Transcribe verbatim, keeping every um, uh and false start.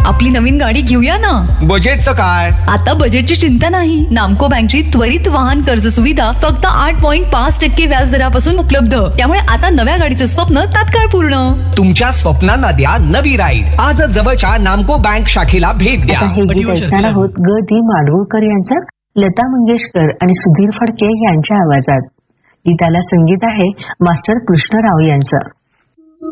आपली नवीन गाडी घेऊया ना. बजेटचं काय? आता बजेटची चिंता नाही. नामको बँकची त्वरित वाहन कर्ज सुविधा फक्त आठ पॉईंट पाच टक्के व्याज दरापासून उपलब्ध. त्यामुळे आता नव्या गाडीचं स्वप्न तात्काळ पूर्ण. तुमच्या स्वप्नांना द्या नवी राईड. आजच जवळच्या नामको बँक शाखेला भेट द्या. आता हे गीत ऐकणार आहोत ग दी माडगुळकर यांचं, लता मंगेशकर आणि सुधीर फडके यांच्या आवाजात. गीताला संगीत आहे मास्टर कृष्णराव यांचं.